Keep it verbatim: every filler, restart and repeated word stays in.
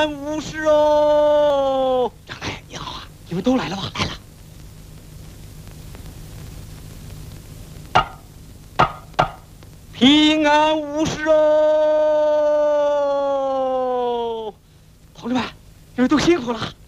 安无事哦。长来你好啊，你们都来了吧？来了。平安无事哦。同志们，你们都辛苦了。